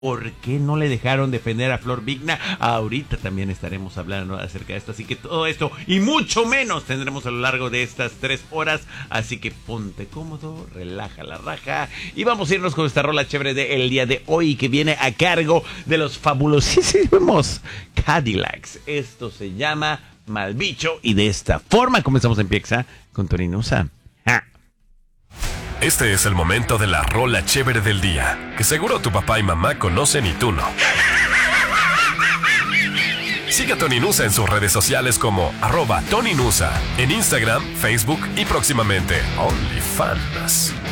¿Por qué no le dejaron defender a Flor Vigna? Ahorita también estaremos hablando acerca de esto. Así que todo esto y mucho menos tendremos a lo largo de estas 3 horas. Así que ponte cómodo, relaja la raja. Y vamos a irnos con esta rola chévere del día de hoy, que viene a cargo de los fabulosísimos Cadillacs. Esto se llama Malbicho. Y de esta forma comenzamos en Piexa con Tony Nusa. Este es el momento de la rola chévere del día, que seguro tu papá y mamá conocen y tú no. Sigue a Tony Nusa en sus redes sociales como @TonyNusa, en Instagram, Facebook y próximamente OnlyFans.